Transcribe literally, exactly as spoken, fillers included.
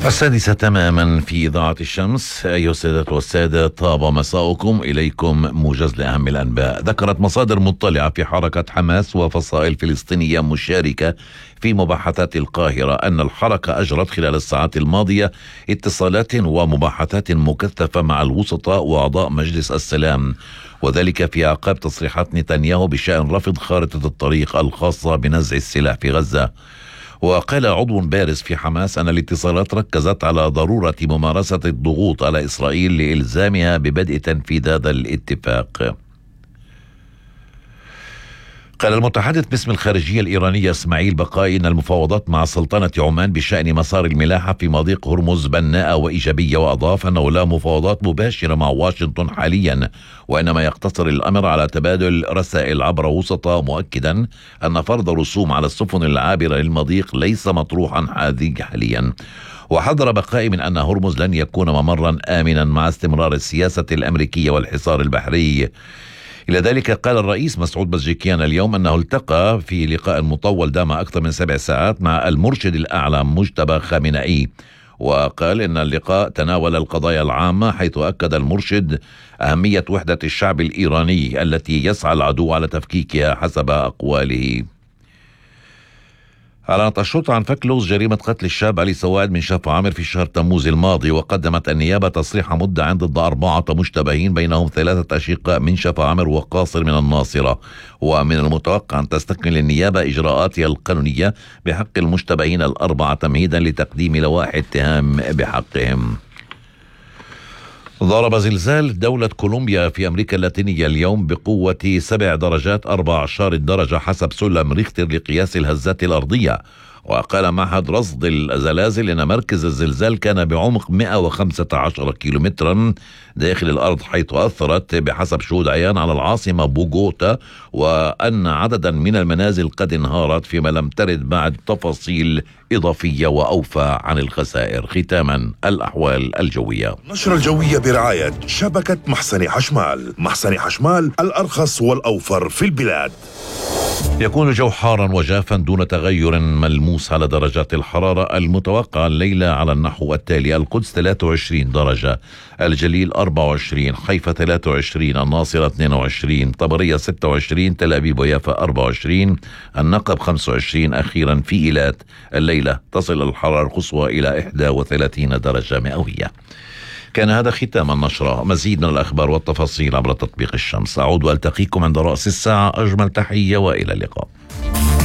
السادسة تماما في إذاعة الشمس. أيها السادة والسادة، طاب مساؤكم. إليكم موجز لأهم الأنباء. ذكرت مصادر مطلعة في حركة حماس وفصائل فلسطينية مشاركة في مباحثات القاهرة أن الحركة أجرت خلال الساعات الماضية اتصالات ومباحثات مكثفة مع الوسطاء وأعضاء مجلس السلام، وذلك في أعقاب تصريحات نتنياهو بشأن رفض خارطة الطريق الخاصة بنزع السلاح في غزة. وقال عضو بارز في حماس أن الاتصالات ركزت على ضرورة ممارسة الضغوط على إسرائيل لإلزامها ببدء تنفيذ هذا الاتفاق. قال المتحدث باسم الخارجية الإيرانية إسماعيل بقائي أن المفاوضات مع سلطنة عمان بشأن مسار الملاحة في مضيق هرمز بناءة وإيجابية، وأضاف أنه لا مفاوضات مباشرة مع واشنطن حاليا، وإنما يقتصر الأمر على تبادل رسائل عبر وسطاء، مؤكدا أن فرض رسوم على السفن العابرة للمضيق ليس مطروحا حاليا. وحذر بقائي من أن هرمز لن يكون ممرا آمنا مع استمرار السياسة الأمريكية والحصار البحري. إلى ذلك قال الرئيس مسعود بزجيكيان اليوم أنه التقى في لقاء مطول دام أكثر من سبع ساعات مع المرشد الأعلى مجتبى خامنئي، وقال إن اللقاء تناول القضايا العامة، حيث أكد المرشد أهمية وحدة الشعب الإيراني التي يسعى العدو على تفكيكها حسب أقواله. أعلنت الشرطة عن فك لغز جريمة قتل الشاب علي سواد من شاف عامر في شهر تموز الماضي، وقدمت النيابة تصريح مدعى ضد أربعة مشتبهين بينهم ثلاثة أشقاء من شاف عامر وقاصر من الناصرة. ومن المتوقع أن تستكمل النيابة إجراءاتها القانونية بحق المشتبهين الأربعة تمهيدا لتقديم لوائح اتهام بحقهم. ضرب زلزال دولة كولومبيا في أمريكا اللاتينية اليوم بقوة سبع درجات أربع عشر الدرجة حسب سلم ريختر لقياس الهزات الأرضية. وقال معهد رصد الزلازل إن مركز الزلزال كان بعمق مئة وخمسة عشر كيلومترا داخل الأرض، حيث أثرت بحسب شهود عيان على العاصمة بوغوتا، وأن عددا من المنازل قد انهارت، فيما لم ترد بعد تفاصيل إضافية وأوفى عن الخسائر. ختاما الأحوال الجوية. نشرة الجوية برعاية شبكة محسن حشمال. محسن حشمال الأرخص والأوفر في البلاد. يكون الجو حارا وجافا دون تغير ملموس على درجات الحرارة المتوقعة الليلة على النحو التالي: القدس ثلاثة وعشرين درجة، الجليل أربعة وعشرين، حيفا ثلاثة وعشرين، الناصرة اثنين وعشرين، طبرية ستة وعشرين، تل أبيب ويافا أربعة وعشرين، النقب خمسة وعشرين. أخيرا في إيلات الليلة تصل الحرارة القصوى إلى إحدى وثلاثين درجة مئوية. كان هذا ختام النشرة. مزيد من الأخبار والتفاصيل عبر تطبيق الشمس. أعود وألتقيكم عند رأس الساعة. أجمل تحية وإلى اللقاء.